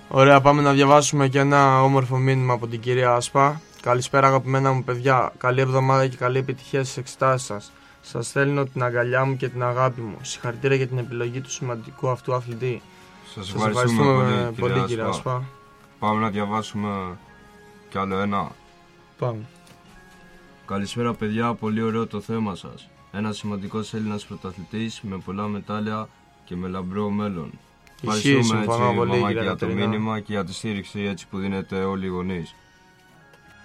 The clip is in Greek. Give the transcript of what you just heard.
Ωραία, πάμε να διαβάσουμε και ένα όμορφο μήνυμα από την κυρία Άσπα. Καλησπέρα αγαπημένα μου παιδιά, καλή εβδομάδα και καλή επιτυχία στις εξετάσεις σας. Σας στέλνω την αγκαλιά μου και την αγάπη μου. Συγχαρητήρια για την επιλογή του σημαντικού αυτού αθλητή. Σας ευχαριστούμε πολύ κυρία Άσπα. Πάμε να διαβάσουμε κι άλλο ένα. Πάμε. Καλησπέρα παιδιά, πολύ ωραίο το θέμα σας. Ένας σημαντικός Έλληνας πρωταθλητής με πολλά μετάλλια και με λαμπρό μέλλον. Ευχαριστούμε έτσι μαμά για το μήνυμα και για τη στήριξη έτσι που δίνετε όλοι οι γονείς.